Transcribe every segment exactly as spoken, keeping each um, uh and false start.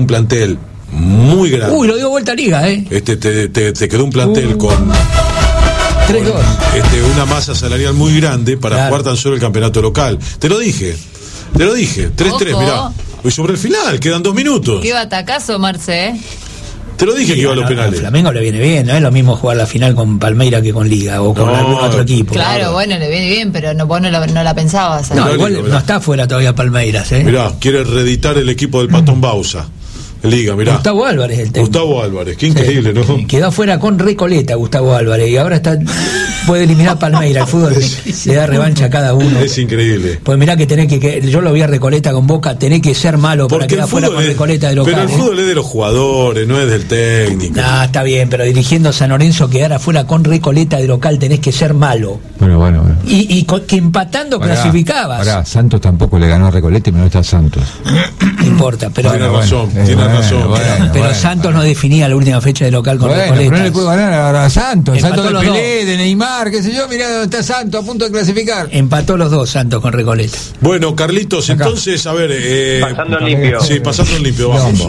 un plantel muy grande. Uy, lo dio vuelta a liga, ¿eh? Este te, te, te quedó un plantel uh. con... tres dos. Este, una masa salarial muy grande para claro. jugar tan solo el campeonato local. Te lo dije, te lo dije. tres tres, mirá. Y sobre el final, quedan dos minutos. ¿Qué batacazo, Marce? ¿eh? Te lo dije sí, que iba a los no, penales. A Flamengo le viene bien, no es lo mismo jugar la final con Palmeira que con Liga o con no, algún otro equipo. Claro, claro, bueno, le viene bien, pero no, vos no, lo, no la pensabas. No, igual mirá. No está fuera todavía Palmeiras, ¿eh? Mirá, quiere reeditar el equipo del Patón Bausa. Liga, mirá. Gustavo Álvarez el técnico. Gustavo Álvarez, qué increíble, sí, ¿no? Quedó afuera con Recoleta Gustavo Álvarez y ahora está puede eliminar Palmeira. El fútbol es, le da revancha a cada uno. Es increíble. Pues mirá que tenés que, que yo lo vi a Recoleta con Boca, tenés que ser malo para quedar afuera con es, Recoleta de local. Pero el ¿eh? fútbol es de los jugadores, no es del técnico. No, está bien, pero dirigiendo San Lorenzo quedar afuera con Recoleta de local tenés que ser malo. Bueno, bueno, bueno. Y, y que empatando pará, clasificabas. Pará, Santos tampoco le ganó a Recoleta y no está Santos. No importa, pero tiene bueno, razón, bueno, tiene bueno, razón. Bueno, pero bueno, Santos bueno. no definía la última fecha de local con bueno, Recoleta. Pero no le puede ganar ahora a Santos. Empató Santos de Pelé, dos. de Neymar, qué sé yo, mirá dónde está Santos a punto de clasificar. Empató los dos Santos con Recoleta. Bueno, Carlitos, acá. Entonces, a ver. Eh, pasando en limpio. Sí, pasando en limpio, vamos.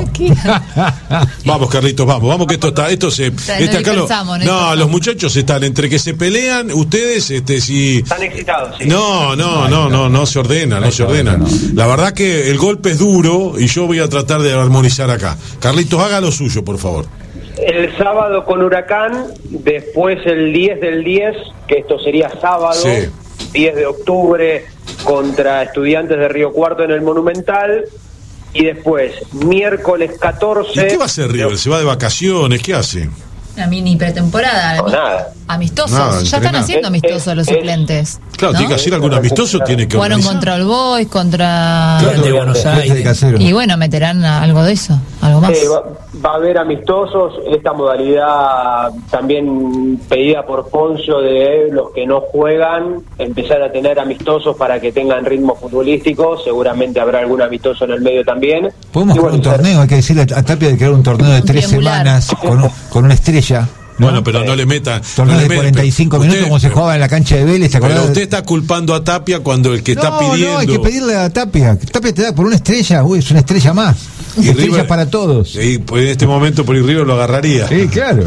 Vamos, Carlitos, vamos. Vamos, que esto está. Esto se. Este, acá lo, no, no los muchachos están entre que se pelean, ustedes, este, si. Están excitados, sí. No, no, no, no, no se ordena, no se ordena. La verdad que el golpe es duro y yo voy a tratar de armonizar acá. Carlitos, haga lo suyo, por favor. El sábado con Huracán, después el diez del diez, que esto sería sábado, sí. diez de octubre, contra Estudiantes de Río Cuarto en el Monumental, y después miércoles catorce... ¿Y qué va a hacer River? ¿Se va de vacaciones? ¿Qué hace? Una mini pretemporada. No, nada. Amistosos. Nada, ya están haciendo amistosos es, los es, suplentes. Claro, ¿no? tiene que hacer algún amistoso, tiene que Fueron organizar. contra el Boys, contra claro, de Buenos Aires. Y bueno, meterán algo de eso, algo más. Eh, va, va a haber amistosos, esta modalidad también pedida por Poncio de los que no juegan, empezar a tener amistosos para que tengan ritmo futbolístico, seguramente habrá algún amistoso en el medio también. Podemos crear un torneo, hay que decirle a Tapia de crear un torneo de tres semanas con, con una estrella. ¿no? Bueno, pero no le meta. Torneo no de le cuarenta y cinco usted, minutos como se jugaba en la cancha de Vélez. ¿te pero acordás? usted está culpando a Tapia cuando el que no, está pidiendo. No, hay que pedirle a Tapia. Tapia te da por una estrella, uy, es una estrella más. Y estrella River, para todos. Y pues en este momento por el River lo agarraría. Sí, claro.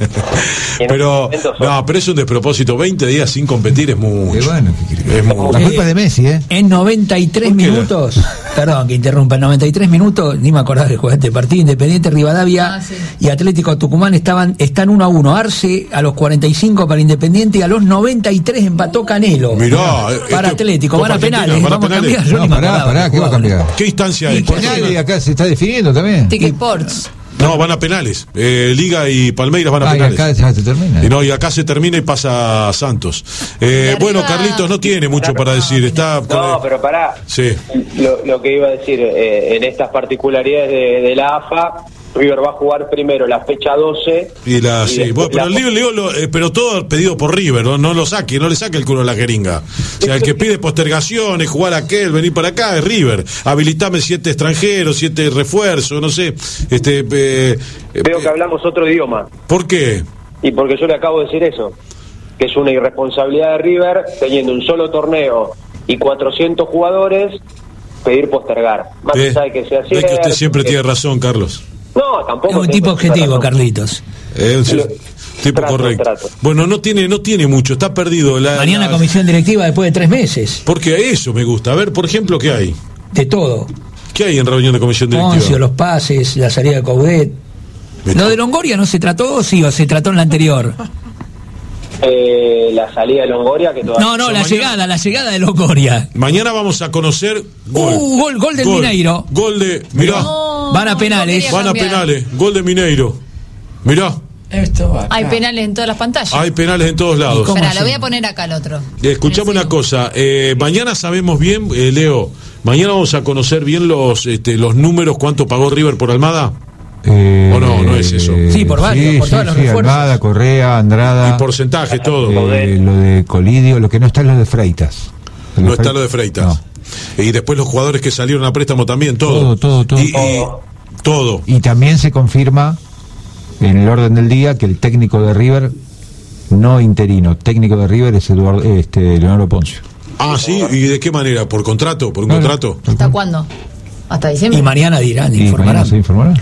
pero no, pero es un despropósito. veinte días sin competir es mucho. Y bueno, es mucho. La culpa es de Messi, ¿eh? En noventa y tres minutos, perdón que interrumpa, en noventa y tres minutos, ni me acordaba de jugar este partido, Independiente Rivadavia ah, sí. y Atlético Tucumán estaban están uno a uno. Arce a los cuarenta y cinco para Independiente y a los noventa y tres empató Canelo. Mirá, para este, Atlético, van a penales. Van a vamos penales. a cambiar. Yo no, ni me pará, acordaba. pará, ¿qué va a cambiar? ¿Qué instancia hay? Penales acá se está definiendo también. Tic Sports. No, van a penales. Eh, Liga y Palmeiras van a ah, penales. Y acá ya se termina. Y no, y acá se termina y pasa a Santos. Eh, bueno, Carlitos no tiene mucho para decir. Está no, pero pará. Sí. Lo, lo que iba a decir, eh, en estas particularidades de, de la A F A, River va a jugar primero la fecha doce. Y la, y sí. Bueno, pero, la... el, el, el, eh, pero todo pedido por River, no, no lo saque, no le saque el culo a la jeringa. O sea, el que pide postergaciones, jugar aquel, venir para acá, es River. Habilitame siete extranjeros, siete refuerzos, no sé. Este, eh, Veo que hablamos otro idioma. ¿Por qué? Y porque yo le acabo de decir eso, que es una irresponsabilidad de River, teniendo un solo torneo y cuatrocientos jugadores, pedir postergar. Más ¿Eh? allá de que sea así. Es que usted siempre que... tiene razón, Carlos. No, tampoco. Es un tipo objetivo, Carlitos. Es un Lo, tipo trato, correcto. Trato. Bueno, no tiene no tiene mucho, está perdido. La, Mañana la... comisión directiva después de tres meses. Porque eso me gusta. A ver, por ejemplo, ¿qué hay? De todo. ¿Qué hay en reunión de comisión directiva? Poncio, los pases, la salida de Coudet. ¿Lo de Longoria no se trató o sí o se trató en la anterior? Eh, la salida de Longoria que todavía... No, no, la mañana... llegada, la llegada de Longoria. Mañana vamos a conocer gol. Uh, gol, gol del gol, Mineiro. Gol de, mirá. No, van a penales. Van a penales, gol de Mineiro. Mirá. Esto va hay penales en todas las pantallas. Hay penales en todos lados. Espera, lo voy a poner acá el otro. Escuchame una cosa, eh, mañana sabemos bien, eh, Leo, mañana vamos a conocer bien los este, los números, cuánto pagó River por Almada. Eh, ¿O no? No es eso. Sí, por varios, sí, por todos sí, los sí, refuerzos. Almada, Correa, Andrada. Y porcentaje, todo. Eh, lo de Colidio, lo que no está es lo de Freitas. Lo no de está Freitas, lo de Freitas. No. Y después los jugadores que salieron a préstamo también, todo. Todo, todo, todo. Y, y, todo. Y también se confirma en el orden del día que el técnico de River, no interino, técnico de River es Eduardo, este, Leonardo Poncio. Ah, sí, ¿y de qué manera? ¿Por contrato? ¿Por un no, contrato? ¿Hasta cuándo? Hasta diciembre. Y mañana dirán, informarán. informarán. Se informarán.